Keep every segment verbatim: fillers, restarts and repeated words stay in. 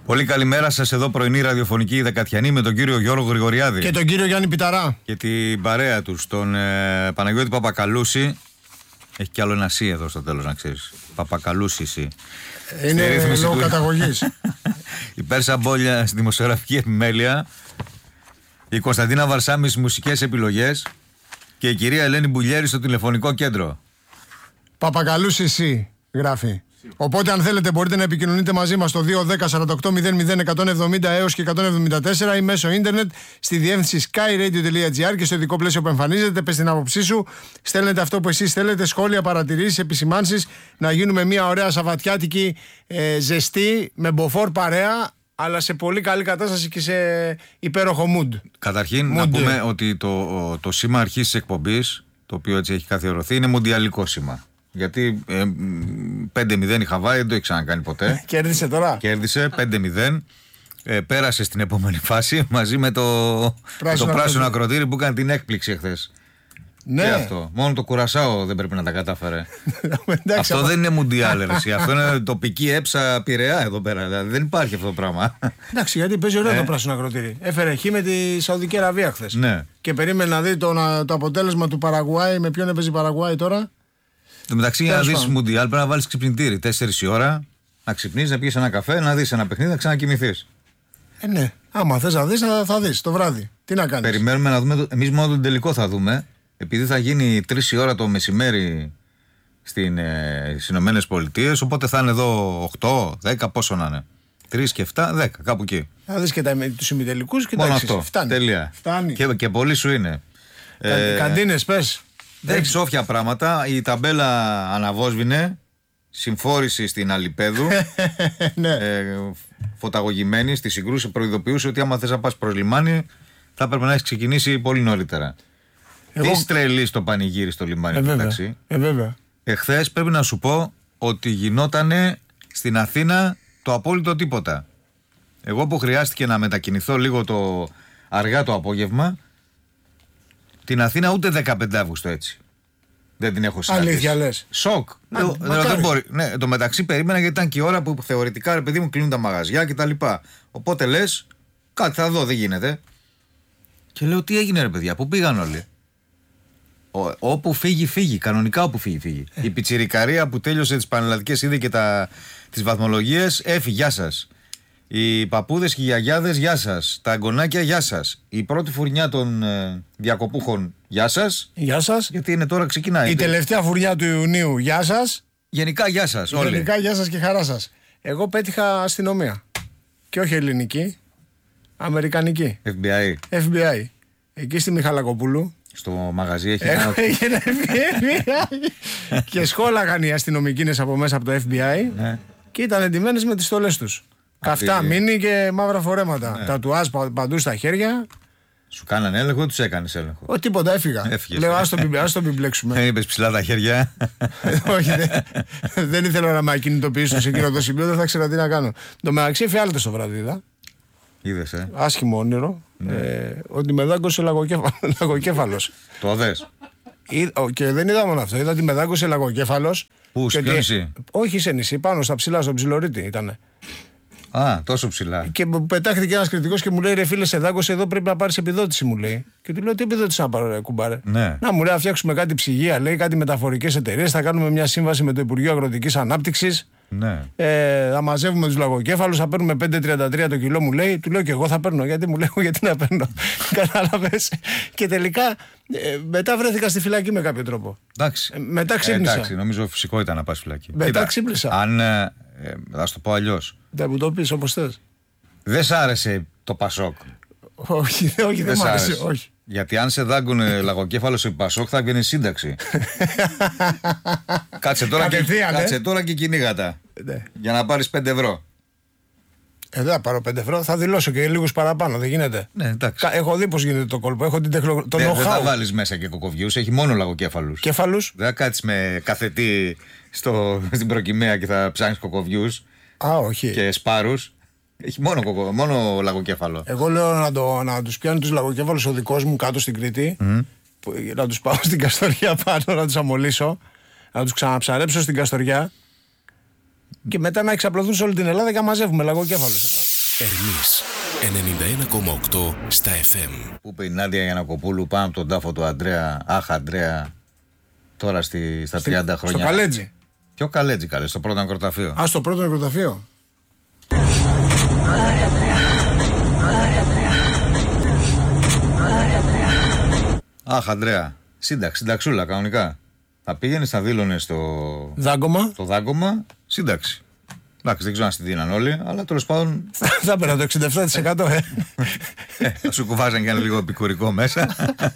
Πολύ καλημέρα σας, εδώ πρωινή ραδιοφωνική Δεκατιανή με τον κύριο Γιώργο Γρηγοριάδη. Και τον κύριο Γιάννη Πιταρά. Και την παρέα τους, τον ε, Παναγιώτη Παπακαλούση. Έχει κι άλλο ένα σι εδώ στο τέλος, να ξέρεις. Παπακαλούση σι. Είναι λόγω καταγωγής. Η Πέρσα Μπόλια στη δημοσιογραφική επιμέλεια. Η Κωνσταντίνα Βαρσάμι στις μουσικές επιλογές. Και η κυρία Ελένη Μπουλιέρη στο τηλεφωνικό κέντρο. Παπακαλούση σι γράφει. Οπότε, αν θέλετε, μπορείτε να επικοινωνείτε μαζί μας στο δύο δέκα σαράντα οκτώ μηδέν μηδέν εκατόν εβδομήντα έως και εκατόν εβδομήντα τέσσερα ή μέσω ίντερνετ στη διεύθυνση skyradio τελεία gr και στο ειδικό πλαίσιο που εμφανίζεται. Πες την άποψή σου, στέλνετε αυτό που εσείς θέλετε, σχόλια, παρατηρήσεις, επισημάνσεις, να γίνουμε μια ωραία σαββατιάτικη ε, ζεστή με μποφόρ παρέα, αλλά σε πολύ καλή κατάσταση και σε υπέροχο mood. Καταρχήν, mood. να πούμε ότι το, το σήμα αρχής της εκπομπής, το οποίο έτσι έχει καθιερωθεί, είναι μουντιαλικό σήμα. Γιατί ε, πέντε μηδέν η Χαβάη δεν το έχει ξανακάνει ποτέ. Κέρδισε τώρα. Κέρδισε πέντε μηδέν. Ε, πέρασε στην επόμενη φάση μαζί με το πράσινο, το πράσινο ακροτήρι που έκανε την έκπληξη εχθές. Ναι. Και αυτό. Μόνο το Κουρασάο δεν πρέπει να τα κατάφερε. Εντάξει, αυτό από... δεν είναι μουντιάλ, ερεσί. Αυτό είναι τοπική έψα Πειραιά εδώ πέρα. Δηλαδή δεν υπάρχει αυτό το πράγμα. Εντάξει, γιατί παίζει ωραίο ε? το πράσινο ακροτήρι. Έφερε χ με τη Σαουδική Αραβία χθες. Ναι. Και περίμενε να δει το, το αποτέλεσμα του Παραγουάη. Με ποιον έπαιζε η Παραγουάη τώρα. Εν τω μεταξύ, για να δεις μουντιάλ πρέπει να βάλεις ξυπνητήρι. τέσσερις η ώρα, να ξυπνείς, να πιεις ένα καφέ, να δεις ένα παιχνίδι, να ξανακοιμηθείς. Ε, ναι. Άμα θες να δεις, θα, θα δεις το βράδυ. Τι να κάνεις. Περιμένουμε να δούμε. Εμείς μόνο τον τελικό θα δούμε. Επειδή θα γίνει τρεις η ώρα το μεσημέρι στην, ε, στις Ηνωμένες Πολιτείες. Οπότε θα είναι εδώ οκτώ, δέκα, πόσο να είναι. τρεις και επτά, δέκα, κάπου εκεί. Θα δεις και τους ημιτελικούς και μόνο τα αυτό. Φτάνει. Τελεία. Φτάνει. Και, και πολύ σου είναι. Κα, ε, καντίνες, πες. Έχει σόφια πράγματα. Η ταμπέλα αναβόσβηνε. Συμφόρηση στην Αλιπέδου. Ναι. ε, φωταγωγημένη στη συγκρούση. Προειδοποιούσε ότι άμα θες να πας προς λιμάνι, θα έπρεπε να έχει ξεκινήσει πολύ νωρίτερα. Εγώ... Τι στρελεί στο πανηγύρι στο λιμάνι, ε, βέβαια. εντάξει. Ε, βέβαια. Εχθές πρέπει να σου πω ότι γινότανε στην Αθήνα το απόλυτο τίποτα. Εγώ που χρειάστηκε να μετακινηθώ λίγο το αργά το απόγευμα, την Αθήνα ούτε δεκαπέντε Αυγούστου έτσι. Δεν την έχω συναντήσει. Αλήθεια λες. Σοκ. Α, Λέω, δεν μπορεί. Ναι, το μεταξύ περίμενα γιατί ήταν και η ώρα που θεωρητικά ρε παιδί μου κλείνουν τα μαγαζιά κτλ. Οπότε λες, κάτι θα δω, δεν γίνεται. Και λέω, τι έγινε ρε παιδιά, πού πήγαν όλοι. Ο, όπου φύγει, φύγει. Κανονικά όπου φύγει, φύγει. Ε. Η πιτσιρικαρία που τέλειωσε τις πανελλαδικές είδε και τα, τις βαθμολογίες, έφυγε, γεια σας. Οι παππούδες και οι γιαγιάδες, γεια σας. Τα αγκονάκια, γεια σας. Η πρώτη φουρνιά των ε, διακοπούχων, γεια σας. Γεια σας. Γιατί είναι τώρα ξεκινάει. Η τελευταία φουρνιά του Ιουνίου, γεια σας. Γενικά, γεια σας. Όλοι. Γενικά, γεια σας και χαρά σας. Εγώ πέτυχα αστυνομία. Και όχι ελληνική, αμερικανική. εφ μπι άι. εφ μπι άι. Εκεί στη Μιχαλακοπούλου. Στο μαγαζί έχει ένα. Έγινε εφ μπι άι. Και σχόλαγαν οι αστυνομικίνες από μέσα από το εφ μπι άι. Ναι. Και ήταν εντυμένες με τις στολές τους. Καυτά μίνι και μαύρα φορέματα. Ναι. Τατουάζ παντού στα χέρια. Σου κάνανε έλεγχο ή τους έκανες έλεγχο? Ο, τίποτα, έφυγα. Έφυγες. Λέω, ας το μπιμπλέξουμε. Δεν είπες ψηλά τα χέρια. Όχι, δεν, δεν ήθελα να με ακινητοποιήσω σε εκείνο το σημείο, δεν θα ξέρα τι να κάνω. Το μεταξύ εφιάλτες το βράδυ, είδα. Είδες, ε. Άσχημο όνειρο. Ναι. Ε, ότι με δάγκωσε λαγοκέφαλος. Το δες. Και δεν είδα μόνο αυτό. Είδα ότι με δάγκωσε λαγοκέφαλος. Πού, σε ποιο νησί? Όχι σε νησί, πάνω στα ψηλά, στο Ψιλορίτη ήτανε. Α, τόσο ψηλά. Και μου πετάχτηκε ένας κριτικός και μου λέει: ρε φίλε, σε δάγκωσε εδώ, πρέπει να πάρεις επιδότηση, μου λέει. Και του λέω: τι επιδότηση να πάρω, ρε κουμπάρε? Ναι. Να μου λέει: να φτιάξουμε κάτι ψυγεία, λέει, κάτι μεταφορικές εταιρείες. Θα κάνουμε μια σύμβαση με το Υπουργείο Αγροτικής Ανάπτυξης. Ναι. Ε, θα μαζεύουμε τους λαγοκέφαλους, θα παίρνουμε πέντε τριάντα τρία το κιλό, μου λέει. Του λέω: και εγώ θα παίρνω. Γιατί μου λέει: γιατί να παίρνω? Κατάλαβες. Και τελικά ε, μετά βρέθηκα στη φυλακή με κάποιο τρόπο. Εντάξει. Ε, μετά ξύπνησα. Ε, εντάξει, νομίζω φυσικό ήταν να πας φυλακή. Μετά Κοίτα, ξύπνησα. Αν. Ε, ε, θα σου το πω αλλιώς. Δεν μου το πεις όπως θες. Δεν σ' άρεσε το Πασόκ? Όχι, όχι, δεν, δεν μ' άρεσε. Όχι. Γιατί αν σε δάγκωνε λαγοκέφαλο σε Πασόκ θα έβγαινε σύνταξη. κάτσε, τώρα και, κάτσε τώρα και κυνήγατα. Ναι. Για να πάρεις πέντε ευρώ. Ε, δεν θα πάρω πέντε ευρώ, θα δηλώσω και λίγους παραπάνω, δεν γίνεται. Ναι, εντάξει. Έχω δει πως γίνεται το κόλπο, έχω την τεχνολογία. Δεν δε θα βάλεις μέσα και κοκοβιούς, έχει μόνο λαγοκέφαλους. Κέφαλους. Δεν θα κάτσεις με καθετή στο, στην προκυμαία και θα ψάχνεις κοκοβιούς. Α, όχι. Και σπάρους. Έχει μόνο, κοκο, μόνο λαγοκέφαλο. Εγώ λέω να, το, να τους πιάνει τους λαγοκέφαλους ο δικός μου κάτω στην Κρήτη. Mm. Που, να τους πάω στην Καστοριά πάνω, να τους αμολύσω. Να τους ξαναψαρέψω στην Καστοριά. Και μετά να εξαπλωθούν σε όλη την Ελλάδα και να μαζεύουμε λαγοκέφαλους. Ερμής ενενήντα ένα κόμμα οκτώ στα εφ εμ. Που είπε η Νάντια Γιαννακοπούλου πάνω από τον τάφο του Αντρέα. Αχ, Αντρέα, τώρα στη, στα τριάντα χρόνια. Στο Καλέτζι. Ποιο Καλέτζι, καλέ, στο πρώτο νεκροταφείο. Α, στο πρώτο νεκροταφείο. Αχ, Αντρέα, σύνταξη, συνταξούλα κανονικά. Θα πήγαινε, θα δήλωνε στο Δάγκωμα. το δάγκωμα, σύνταξη. Εντάξει, δεν ξέρω αν στη δίναν όλοι, αλλά τέλος πάντων. Θα έπαιρνα το εξήντα επτά τοις εκατό, ε. ε, θα σου κουβάζαν και ένα λίγο επικουρικό μέσα.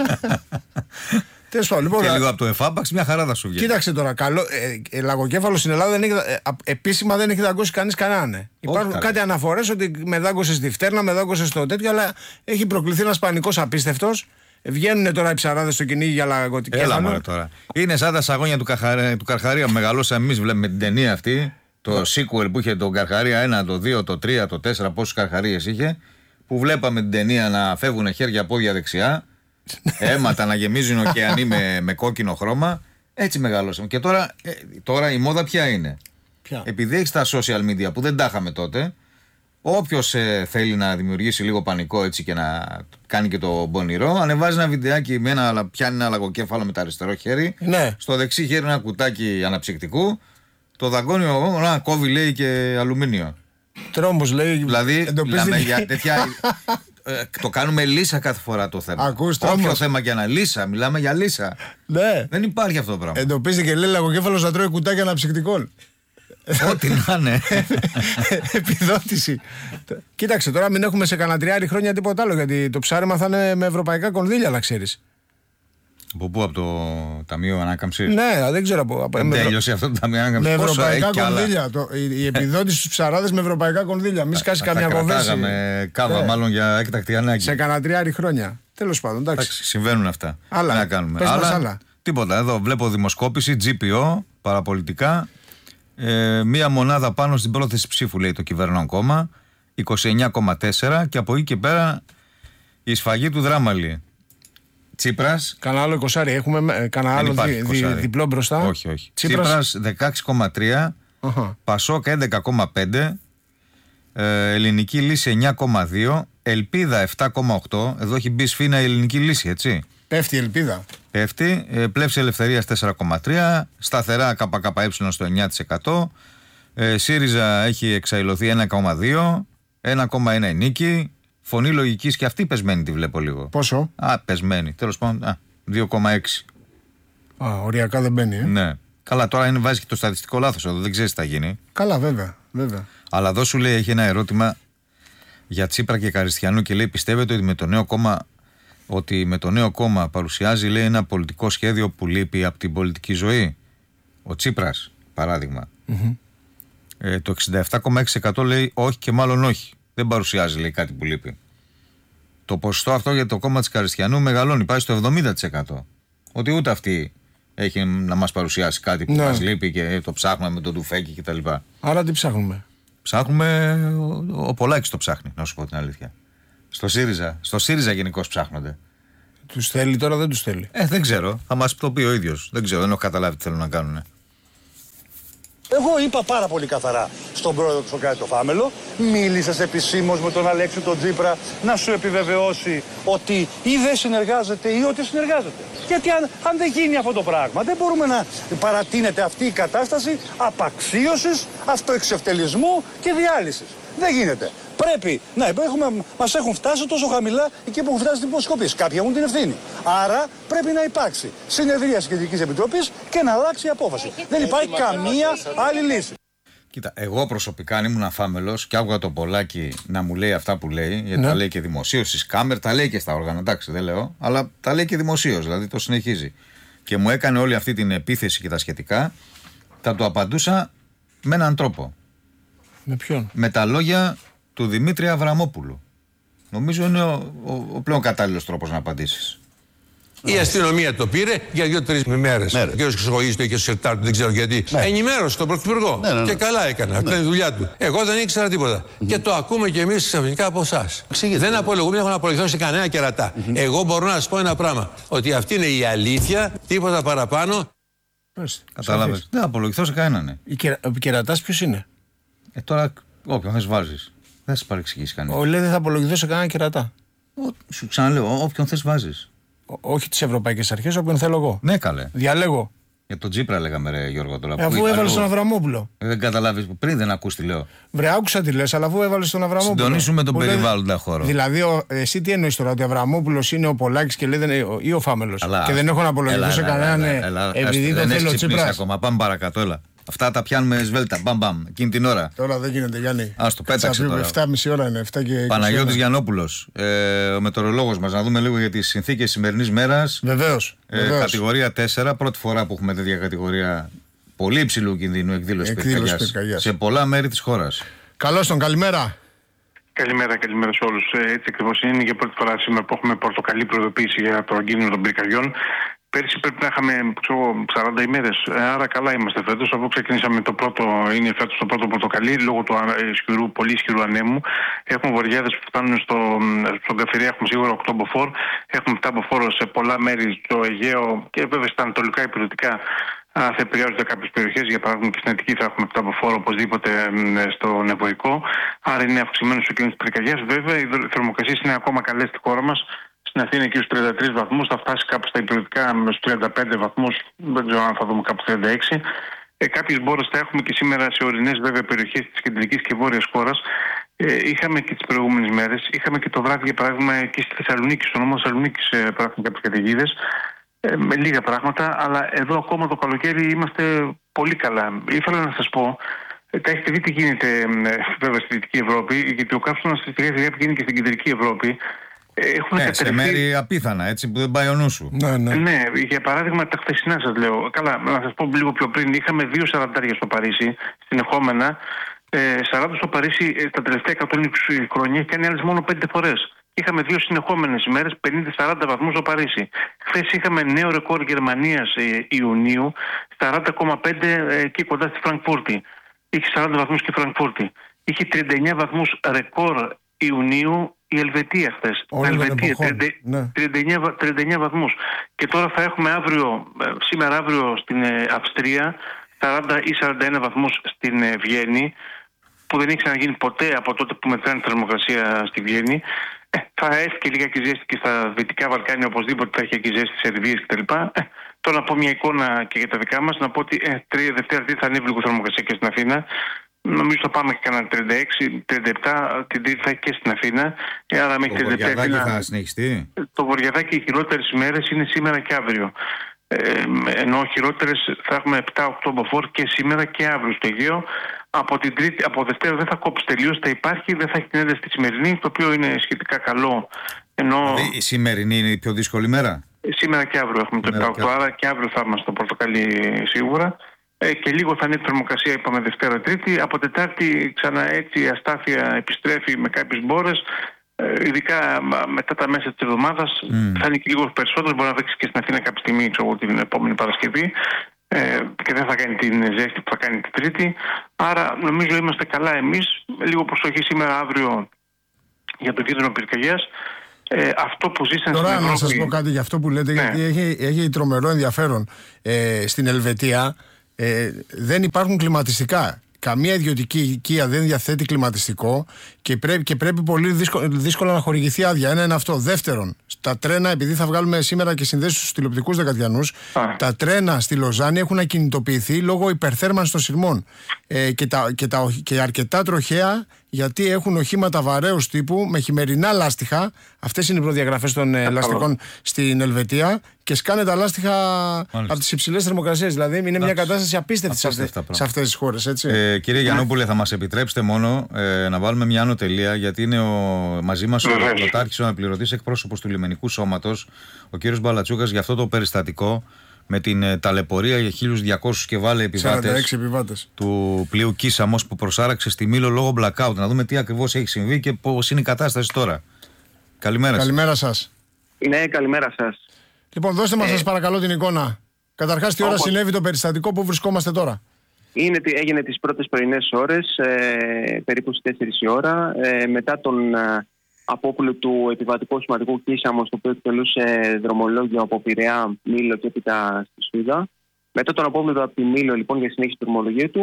Τέλος πάντων, λοιπόν. Και λίγο από το εφάπαξ, μια χαρά θα σου βγει. Κοίταξε τώρα, καλό, ε, ε, λαγοκέφαλο στην Ελλάδα δεν έχει, ε, επίσημα δεν έχει δαγκώσει κανείς κανέναν. Ε. Υπάρχουν καλά. κάτι αναφορές ότι με δάγκωσε στη φτέρνα, με δάγκωσε στο τέτοιο, αλλά έχει προκληθεί ένας πανικός απίστευτος. Βγαίνουν τώρα οι ψαράδες στο κυνήγι για λαγοκέφαλο. Έλα μωρέ τώρα. Είναι σαν τα σαγόνια του, Καχαρία, του Καρχαρία που μεγαλώσαμε εμείς, βλέπουμε την ταινία αυτή. Το sequel που είχε τον Καρχαρία ένα, το δύο, το τρία, το τέσσερα, πόσους Καρχαρίες είχε. Που βλέπαμε την ταινία να φεύγουν χέρια, πόδια δεξιά. Αίματα να γεμίζουν ωκεανοί με, με κόκκινο χρώμα. Έτσι μεγαλώσαμε. Και τώρα, ε, τώρα η μόδα ποια είναι. Ποια? Επειδή έχει τα social media που δεν τα είχαμε τότε, όποιος ε, θέλει να δημιουργήσει λίγο πανικό έτσι και να κάνει και το πονηρό, ανεβάζει ένα βιντεάκι με ένα, πιάνει ένα λαγοκέφαλο με το αριστερό χέρι. Ναι. Στο δεξί χέρι ένα κουτάκι αναψυκτικού. Το δαγκώνει να κόβει, λέει, και αλουμίνιο. Τρόμος, λέει. Δηλαδή, εντοπίζει... μιλάμε για τέτοια. ε, το κάνουμε λύσα κάθε φορά το θέμα. Ακούς, Όποιο τρόμος. θέμα και ένα λύσα, μιλάμε για λύσα. Ναι. Δεν υπάρχει αυτό το πράγμα. Εντοπίζει και λέει λαγοκέφαλος να τρώει κουτάκια αναψυκτικών. Ό,τι να είναι. Επιδότηση. Κοίταξε, τώρα μην έχουμε σε κανένα τριάρι χρόνια τίποτα άλλο, γιατί το ψάρεμα θα είναι με ευρωπαϊκά κονδύλια, να ξέρεις. Από πού, από το Ταμείο Ανάκαμψη. Ναι, δεν ξέρω από. Δεν τέλειωσε αυτό το Ταμείο Ανάκαμψη. Με Πόσο ευρωπαϊκά έχει κι άλλα. κονδύλια. Το, η, η επιδότηση στους ψαράδες με ευρωπαϊκά κονδύλια. Μη σκάσει καμιά κοβέρση. Κρατάγαμε κάβα, Ναι. μάλλον για έκτακτη ανάγκη. Σε κανένα τριάρι χρόνια. Τέλος πάντων, εντάξει. Εντάξει, συμβαίνουν αυτά. Άλλα. Τι να κάνουμε. Πες μας άλλα. Τίποτα. Εδώ βλέπω δημοσκόπηση, τζι πι ο, παραπολιτικά. Ε, μία μονάδα πάνω στην πρόθεση ψήφου, λέει το κυβερνών κόμμα. είκοσι εννιά κόμμα τέσσερα και από εκεί και πέρα η σφαγή του Δράμαλη. Τσίπρας. Κανένα άλλο εικοσάρι έχουμε, ε, κανένα Δεν άλλο υπάρχει δι, δι, εικοσάρι. διπλό μπροστά. Όχι, όχι. Τσίπρας. Τσίπρας δεκαέξι κόμμα τρία, Αχα. Πασόκ έντεκα κόμμα πέντε, ε, Ελληνική Λύση εννιά κόμμα δύο, Ελπίδα επτά κόμμα οκτώ. Εδώ έχει μπει σφήνα η Ελληνική Λύση, έτσι. Πέφτει η ελπίδα. Πέφτει. Ε, Πλεύση Ελευθερίας τέσσερα κόμμα τρία, σταθερά ΚΚΕ στο εννιά τοις εκατό, ε, ΣΥΡΙΖΑ έχει εξαϊλωθεί ένα κόμμα δύο, ένα κόμμα ένα η Νίκη, Φωνή Λογικής και αυτή πεσμένη τη βλέπω λίγο. Πόσο? Α, πεσμένη. Τέλος πάντων, α, δύο κόμμα έξι. Α, οριακά δεν μπαίνει, ε. Ναι. Καλά, τώρα είναι, βάζει και το στατιστικό λάθος εδώ, δεν ξέρεις τι θα γίνει. Καλά, βέβαια, βέβαια. Αλλά εδώ σου λέει, έχει ένα ερώτημα για Τσίπρα και Καριστιανού και λέει: πιστεύετε ότι με το νέο κόμμα, ότι με το νέο κόμμα παρουσιάζει, λέει, ένα πολιτικό σχέδιο που λείπει από την πολιτική ζωή? Ο Τσίπρας, παράδειγμα. Mm-hmm. Ε, το εξήντα επτά κόμμα έξι τοις εκατό λέει όχι και μάλλον όχι. Δεν παρουσιάζει, λέει, κάτι που λείπει. Το ποσοστό αυτό για το κόμμα της Καριστιανού μεγαλώνει, πάει στο εβδομήντα τοις εκατό. Ότι ούτε αυτή έχει να μας παρουσιάσει κάτι που ναι. μας λείπει και το ψάχνουμε με τον τουφέκι κτλ. Άρα τι ψάχνουμε? Ψάχνουμε. Ο, ο Πολάκης το ψάχνει, να σου πω την αλήθεια. Στο ΣΥΡΙΖΑ. Στο ΣΥΡΙΖΑ γενικώς ψάχνονται. Τους θέλει τώρα, δεν τους θέλει? Ε, δεν ξέρω. Θα μας το πει ο ίδιος. Δεν ξέρω, δεν έχω καταλάβει τι θέλουν να κάνουν. Εγώ είπα πάρα πολύ καθαρά στον πρόεδρο του Σοκράτη το Φάμελο, μίλησες επισήμως με τον Αλέξη τον Τσίπρα να σου επιβεβαιώσει ότι ή δεν συνεργάζεται ή ότι συνεργάζεται. Γιατί αν, αν δεν γίνει αυτό το πράγμα, δεν μπορούμε να παρατείνεται αυτή η κατάσταση απαξίωσης, αυτοεξευτελισμού και διάλυσης. Δεν γίνεται. Πρέπει να έχουμε, μας έχουν φτάσει τόσο χαμηλά εκεί που έχουν φτάσει την υποσκοπής. Κάποιοι έχουν την ευθύνη. Άρα πρέπει να υπάρξει συνεδρίαση Κεντρικής Επιτροπής και να αλλάξει η απόφαση. Έχετε Δεν υπάρχει καμία άλλη λύση. Κοίτα, εγώ προσωπικά αν ήμουν αφάμελος και άκουγα το Πολάκη να μου λέει αυτά που λέει, γιατί ναι. τα λέει και δημοσίως στις κάμερες, τα λέει και στα όργανα, εντάξει δεν λέω, αλλά τα λέει και δημοσίως, δηλαδή το συνεχίζει. Και μου έκανε όλη αυτή την επίθεση και τα σχετικά, θα του απαντούσα με έναν τρόπο. Με ποιον? Με τα λόγια του Δημήτρη Αβραμόπουλου. Νομίζω είναι ο, ο, ο πλέον κατάλληλος τρόπος να απαντήσεις. Η αστυνομία το πήρε για δύο-τρεις μέρες. Ο κ. Χρυσοκοίδης το είχε στο σιρτάρι του, δεν ξέρω γιατί. Ναι. Ενημέρωσε τον Πρωθυπουργό. Ναι, ναι, ναι. Και καλά έκανε. Αυτή είναι η δουλειά του. Εγώ δεν ήξερα τίποτα. Mm-hmm. Και το ακούμε κι εμείς ξαφνικά από εσάς. Δεν απολογούμε, δεν έχω να απολογηθώ σε κανένα κερατά. Mm-hmm. Εγώ μπορώ να σας πω ένα πράγμα. Ότι αυτή είναι η αλήθεια, τίποτα παραπάνω. Κατάλαβες. Δεν απολογηθώ σε κανέναν. Ναι. Ο κερατάς ποιος είναι? Ε, τώρα όποιον θες βάζεις. Δεν θα σε παρεξηγήσει κανείς. Ο ΛΕ δεν θα απολογηθώ σε κανένα κερατά. Ο, σου ξαναλέω, όποιον θες βάζεις. Ό, όχι τις ευρωπαϊκές αρχές, όποιον θέλω εγώ. Ναι, καλέ. Διαλέγω. Για τον Τσίπρα λέγαμε, ρε Γιώργο. Τώρα, ε, αφού έβαλε τον Αβραμόπουλο. Ε, δεν καταλάβεις. Πριν δεν ακούς τι λέω. Βρε, άκουσα τι λες, αλλά αφού έβαλε τον Αβραμόπουλο. Συντονίσουμε τον Που περιβάλλοντα δεν... χώρο. Δηλαδή, ο, εσύ τι εννοείς τώρα, ότι ο Αβραμόπουλος είναι ο Πολάκης και λέει, δεν, ή ο Φάμελος. Αλλά, και δεν έχω να απολογηθώ σε κανέναν επειδή τον θέλει ο Τσίπρας. Ακόμα, πάμε παρακάτω, έλα. Αυτά τα πιάνουμε σβέλτα. Μπαμ, μπαμ. Εκείνη την ώρα. Τώρα δεν γίνεται, Γιάννη. Α το πέταξε τώρα. εφτά και μισή ώρα είναι. εφτά και Παναγιώτης Γιαννόπουλος, ε, ο μετεωρολόγος μας, να δούμε λίγο για τις συνθήκες σημερινής μέρας. Βεβαίως. Ε, κατηγορία τέσσερα. Πρώτη φορά που έχουμε τέτοια κατηγορία πολύ υψηλού κινδύνου εκδήλωση πυρκαγιάς σε πολλά μέρη της χώρας. Καλώς τον, καλημέρα. Καλημέρα, καλημέρα σε όλους. Έτσι ακριβώς είναι για πρώτη φορά σήμερα που έχουμε πορτοκαλί προειδοποίηση για τον κίνδυνο των πυρκαγιών. Πέρσι πρέπει να είχαμε ξέρω, σαράντα ημέρες, άρα καλά είμαστε φέτος. Αφού ξεκινήσαμε το πρώτο, είναι φέτος το πρώτο πορτοκαλί λόγω του ισχυρού, πολύ ισχυρού ανέμου. Έχουμε βοριάδες που φτάνουν στο, στον Καφυρία, έχουμε σίγουρα οκτώ μποφόρ. Έχουμε επτά μποφόρ σε πολλά μέρη στο Αιγαίο και βέβαια στα ανατολικά υπηρετικά. Θα επηρεάζονται κάποιες περιοχές, για παράδειγμα και στην Αττική θα έχουμε επτά μποφόρ οπωσδήποτε στον Ευωικό. Άρα είναι αυξημένος ο κίνδυνος της πυρκαγιάς. Βέβαια οι θερμοκρασίες είναι ακόμα καλές στη χώρα μας. Στην Αθήνα εκεί στους τριάντα τρεις βαθμούς, θα φτάσει κάπου στα υπηρετικά στους τριάντα πέντε βαθμούς, δεν ξέρω αν θα δούμε κάπου τριάντα έξι. Ε, κάποιες μπόρες θα έχουμε και σήμερα σε ορεινές βέβαια περιοχές της κεντρικής και βόρειας χώρας. Ε, είχαμε και τις προηγούμενες μέρες, είχαμε και το βράδυ για παράδειγμα εκεί στη Θεσσαλονίκη, στο νομό Θεσσαλονίκης ε, υπάρχουν κάποιες καταιγίδες. Ε, με λίγα πράγματα, αλλά εδώ ακόμα το καλοκαίρι είμαστε πολύ καλά. Ήθελα να σας πω, τα έχετε δει τι γίνεται ε, βέβαια στη Δυτική Ευρώπη, γιατί ο καύσωνας στη Δυτική Ευρώπη γίνει και στην Κεντρική Ευρώπη. Έχουν ναι, κατερθεί... σε μέρη απίθανα, έτσι που δεν πάει ο νου σου. Ναι, ναι. ναι, για παράδειγμα τα χθεσινά σας λέω. Καλά, να σας πω λίγο πιο πριν. Είχαμε δύο σαραντάρια στο Παρίσι, συνεχόμενα. Ε, σαράντα στο Παρίσι ε, τα τελευταία εκατό είκοσι χρόνια, και άλλες μόνο πέντε φορές. Είχαμε δύο συνεχόμενες ημέρες, πενήντα σαράντα βαθμούς στο Παρίσι. Χθες είχαμε νέο ρεκόρ Γερμανίας ε, Ιουνίου, σαράντα κόμμα πέντε ε, εκεί κοντά στη Φραγκφούρτη. Είχε σαράντα βαθμούς και η Φραγκφούρτη. Είχε τριάντα εννέα βαθμούς ρεκόρ Ιουνίου η Ελβετία χθες. Ελβετία, τριάντα εννέα βαθμούς. Και τώρα θα έχουμε αύριο, σήμερα αύριο στην Αυστρία, σαράντα ή σαράντα ένα βαθμούς στην Βιέννη, που δεν έχει ξαναγίνει ποτέ από τότε που μετράνε θερμοκρασία στη Βιέννη. Ε, θα έχει και λίγα και ζέστη και στα Δυτικά Βαλκάνια, οπωσδήποτε θα έχει και ζέστη στις Σερβίες κτλ. Ε, τώρα να πω μια εικόνα και για τα δικά μας, να πω ότι ε, τρία Δευτέρα θα ανέβει λίγο θερμοκρασία και στην Αθήνα. Νομίζω θα πάμε και κανένα τριάντα έξι τριάντα επτά, την Τρίτη θα έχει και στην Αθήνα. Άρα μέχρι το Βοριαδάκι θα συνεχιστεί. Το Βοριαδάκι, οι χειρότερες ημέρες είναι σήμερα και αύριο. Ε, ενώ χειρότερες θα έχουμε επτά οκτώ μποφόρ και σήμερα και αύριο στο Αιγαίο. Από, την τρίτη, από Δευτέρα δεν θα κόψει τελείως, θα υπάρχει, δεν θα έχει την ένταση τη σημερινή, το οποίο είναι σχετικά καλό. Ενώ... Δηλαδή η σημερινή είναι η πιο δύσκολη μέρα. Σήμερα και αύριο έχουμε το επτά οκτώ, άρα και αύριο θα είμαστε στο πορτοκαλί σίγουρα. Ε, και λίγο θα είναι η θερμοκρασία, είπαμε Δευτέρα Τρίτη. Από Τετάρτη ξανά έτσι η αστάθεια επιστρέφει με κάποιες μπόρες. Ε, ειδικά μετά τα μέσα της εβδομάδας mm. θα είναι και λίγο περισσότερο. Μπορεί να δείξει και στην Αθήνα κάποια στιγμή, ξέρω, την επόμενη Παρασκευή. Ε, και δεν θα κάνει την ζέστη που θα κάνει την Τρίτη. Άρα νομίζω είμαστε καλά εμείς. Λίγο προσοχή σήμερα αύριο για τον κίνδυνο πυρκαγιάς. Ε, αυτό που ζήσαν Τώρα στην να Ευρώπη... σας πω κάτι για αυτό που λέτε, ναι. γιατί έχει, έχει τρομερό ενδιαφέρον. Ε, στην Ελβετία ε, δεν υπάρχουν κλιματιστικά. Καμία ιδιωτική οικία δεν διαθέτει κλιματιστικό και πρέπει, και πρέπει πολύ δύσκολα, δύσκολα να χορηγηθεί άδεια. Ένα είναι αυτό. Δεύτερον, στα τρένα, επειδή θα βγάλουμε σήμερα και συνδέσεις στους τηλεοπτικούς δεκατιανούς, τα τρένα στη Λοζάνη έχουν ακινητοποιηθεί λόγω υπερθέρμανσης των σειρμών. Ε, και, τα, και, τα, και αρκετά τροχαία, γιατί έχουν οχήματα βαρέως τύπου με χειμερινά λάστιχα. Αυτές είναι οι προδιαγραφές των ε, λαστικών στην Ελβετία. Και σκάνε τα λάστιχα Μάλιστα. από τις υψηλές θερμοκρασίες. Δηλαδή είναι Άξι. μια κατάσταση απίστευτη σε αυτές, σε αυτές τις χώρες. Έτσι. Ε, κύριε Γιαννόπουλε, θα μας επιτρέψετε μόνο ε, να βάλουμε μια άνω τελεία, γιατί είναι ο, μαζί μας ο Πρωτάρχης, ο αναπληρωτής εκπρόσωπος του Λιμενικού Σώματος, ο κύριος Μπαλατσούκας, για αυτό το περιστατικό με την ε, ταλαιπωρία για χίλιους διακόσιους και βάλε επιβάτες, επιβάτες του πλοίου Κίσαμος που προσάραξε στη Μήλο λόγω blackout. Να δούμε τι ακριβώς έχει συμβεί και πώς είναι η κατάσταση τώρα. Καλημέρα, Καλημέρα σας. Ναι, καλημέρα σας. Λοιπόν, δώστε μας ε... σας παρακαλώ την εικόνα. Καταρχάς, τι ώρα όπως... συνέβη το περιστατικό, που βρισκόμαστε τώρα? Είναι, έγινε τις πρώτες πρωινές ώρες, ε, περίπου στις τέσσερις η ώρα, ε, μετά τον ε, απόπλου του επιβατικού σωματικού Κίσαμος, το οποίο εκτελούσε δρομολόγιο από Πειραιά, Μήλο και έπειτα στη Σούδα. Μετά τον απόπλου από τη Μήλο, λοιπόν, για συνέχιση του δρομολογίου του,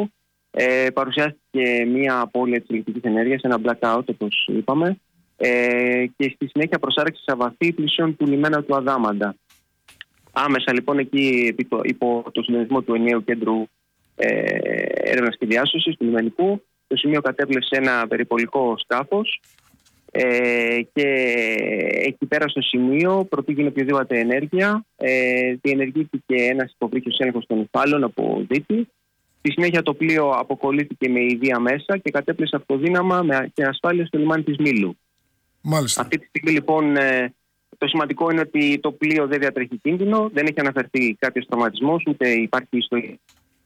Ε, παρουσιάστηκε μια απώλεια της ηλεκτρικής ενέργειας, ένα blackout όπως είπαμε, ε, και στη συνέχεια προσάρεξη αβαθή πλησίων του λιμένα του Αδάμαντα. Άμεσα λοιπόν εκεί υπό, υπό το συντονισμό του ενιαίου κέντρου ε, έρευνας και διάσωσης του λιμενικού, το σημείο κατέπλευσε ένα περιπολικό σκάφος ε, και εκεί πέρα στο σημείο, πρωτού γίνει οποιοδήποτε ενέργεια, ε, διενεργήθηκε ένας υποβρύχιος έλεγχος των υφάλων από δίτη. Στη συνέχεια το πλοίο αποκολλήθηκε με ιδία μέσα και κατέπλευσε αυτοδύναμα και ασφάλεια στο λιμάνι της Μήλου. Μάλιστα. Αυτή τη στιγμή λοιπόν το σημαντικό είναι ότι το πλοίο δεν διατρέχει κίνδυνο, δεν έχει αναφερθεί κάποιος τραυματισμός, ούτε υπάρχει ιστορία.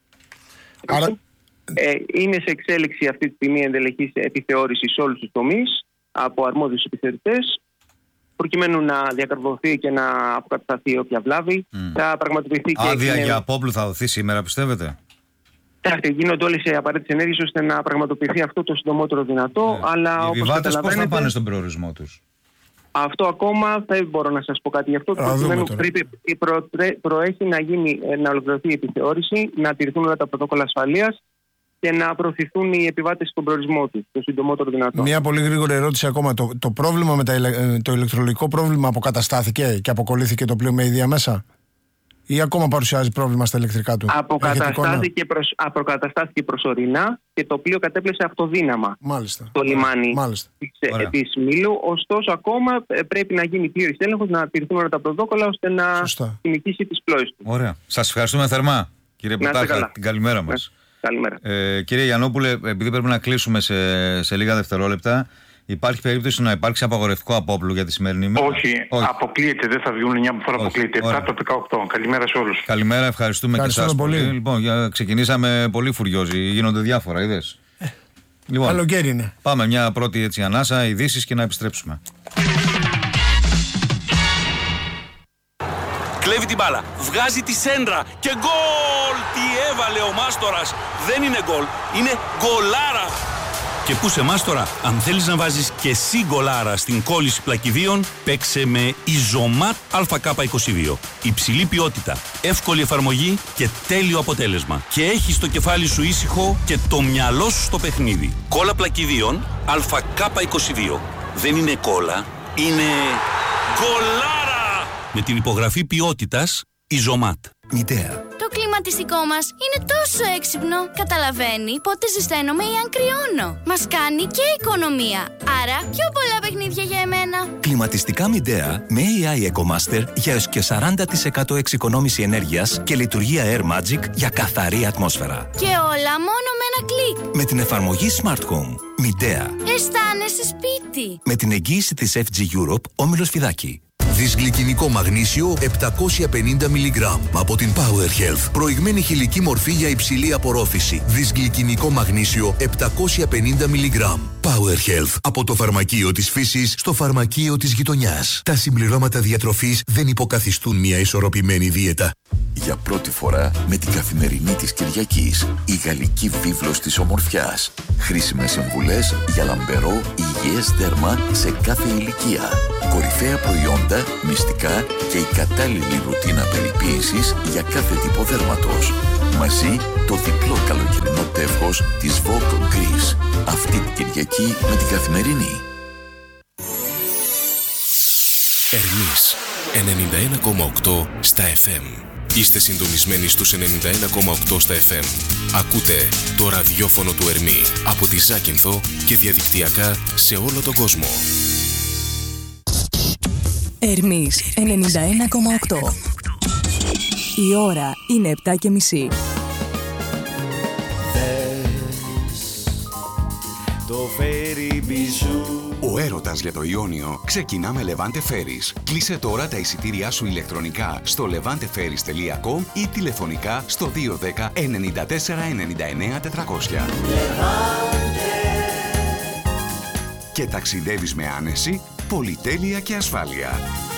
Άρα... Ε, είναι σε εξέλιξη αυτή τη στιγμή ενδελεχής επιθεώρηση σε όλους τους τομείς από αρμόδιους επιθεωρητές, προκειμένου να διακαρβωθεί και να αποκατασταθεί όποια βλάβη. Mm. Θα πραγματοποιηθεί και. Άδεια για απόπλου θα δοθεί σήμερα, πιστεύετε? Εντάξει, γίνονται όλες οι απαραίτητες ενέργειες ώστε να πραγματοποιηθεί αυτό το συντομότερο δυνατό. Yeah. Αλλά οι επιβάτες πώς θα πάνε στον προορισμό τους? Αυτό ακόμα δεν μπορώ να σας πω κάτι γι' αυτό. Προκειμένου πρέπει προ, προέχει να, γίνει, να ολοκληρωθεί η επιθεώρηση, να τηρηθούν όλα τα πρωτόκολλα ασφαλείας και να προωθηθούν οι επιβάτες στον προορισμό τους το συντομότερο δυνατό. Μια πολύ γρήγορη ερώτηση ακόμα. Το, το πρόβλημα με τα, το ηλεκτρολογικό πρόβλημα αποκαταστάθηκε και αποκολλήθηκε το πλοίο με ίδια μέσα, ή ακόμα παρουσιάζει πρόβλημα στα ηλεκτρικά του? Αποκαταστάθηκε, προσ, αποκαταστάθηκε προσωρινά και το πλοίο κατέπλεσε αυτοδύναμα. Μάλιστα. Στο λιμάνι της, της Μήλου. Ωστόσο, ακόμα πρέπει να γίνει πλήρης έλεγχος, να τηρηθούν όλα τα πρωτόκολλα ώστε να συνεχίσει τις πλώες του. Ωραία. Σας ευχαριστούμε θερμά, κύριε Πετάρχα. Την καλημέρα μας. Καλημέρα. Ε, κύριε Γιαννόπουλε, επειδή πρέπει να κλείσουμε σε, σε λίγα δευτερόλεπτα, υπάρχει περίπτωση να υπάρξει απαγορευτικό απόπλου για τη σημερινή ημέρα? Όχι, Όχι. αποκλείεται, δεν θα βγουν εννιά φορά, αποκλείεται. επτά το δεκαοκτώ. Καλημέρα σε όλους. Καλημέρα, ευχαριστούμε, ευχαριστούμε και εσάς πολύ. πολύ. Λοιπόν, για, ξεκινήσαμε πολύ φουριόζοι, γίνονται διάφορα, είδες. Ε, λοιπόν, καλοκαίρι είναι. Πάμε μια πρώτη έτσι ανάσα, ειδήσεις και να επιστρέψουμε. Κλέβει την μπάλα, βγάζει τη σέντρα και γκολ! Τι έβαλε ο Μάστορας! Δεν είναι γκολ, είναι γκολάρα! Και πού σε Μάστορα, αν θέλεις να βάζεις και εσύ γκολάρα στην κόλληση πλακιδίων, παίξε με Ιζωμάτ Α Κ είκοσι δύο. Υψηλή ποιότητα, εύκολη εφαρμογή και τέλειο αποτέλεσμα. Και έχεις το κεφάλι σου ήσυχο και το μυαλό σου στο παιχνίδι. Κόλλα πλακιδίων Α Κ είκοσι δύο. Δεν είναι κόλλα, είναι γκολάρα! Με την υπογραφή ποιότητας Ιζωμάτ. Μητέα. Το κλιματιστικό μας είναι τόσο έξυπνο. Καταλαβαίνει πότε ζεσταίνομαι ή αν κρυώνω. Μας κάνει και οικονομία. Άρα πιο πολλά παιχνίδια για εμένα. Κλιματιστικά Μητέα με έι άι EcoMaster για έως και σαράντα τοις εκατό εξοικονόμηση ενέργειας και λειτουργία Air Magic για καθαρή ατμόσφαιρα. Και όλα μόνο με ένα κλικ. Με την εφαρμογή Smart Home. Μητέα. Αισθάνεσαι σπίτι. Με την εγγύηση της εφ τζι Europe, Όμιλος Φιδάκη. Δυσγλυκινικό μαγνήσιο επτακόσια πενήντα μιλιγκράμμ από την Power Health. Προηγμένη χηλική μορφή για υψηλή απορρόφηση. Δυσγλυκινικό μαγνήσιο επτακόσια πενήντα μιλιγκράμμ. Power Health. Από το φαρμακείο της φύσης στο φαρμακείο της γειτονιάς. Τα συμπληρώματα διατροφής δεν υποκαθιστούν μια ισορροπημένη δίαιτα. Για πρώτη φορά με την Καθημερινή της Κυριακής. Η γαλλική βίβλος της ομορφιάς. Χρήσιμες συμβουλές για λαμπερό, υγιές δέρμα σε κάθε ηλικία. Κορυφαία προϊόντα, μυστικά και η κατάλληλη ρουτίνα περιποίησης για κάθε τύπο δέρματος. Μαζί το διπλό καλοκαιρινό τεύχος της Vogue Greece. Αυτή την Κυριακή με την Καθημερινή. Ερμής ενενήντα ένα κόμμα οκτώ στα εφ εμ. Είστε συντονισμένοι στους ενενήντα ένα κόμμα οκτώ στα εφ εμ. Ακούτε το ραδιόφωνο του Ερμή από τη Ζάκυνθο και διαδικτυακά σε όλο τον κόσμο. Ερμής ενενήντα ένα κόμμα οκτώ. Η ώρα είναι επτά και μισή. Ο έρωτας για το Ιόνιο ξεκινά με Levante Ferries. Κλείσε τώρα τα εισιτήριά σου ηλεκτρονικά στο levante ferries τελεία com ή τηλεφωνικά στο δύο ένα μηδέν εννιά τέσσερα εννιά εννιά τετρακόσια. Και ταξιδεύεις με άνεση, πολυτέλεια και ασφάλεια.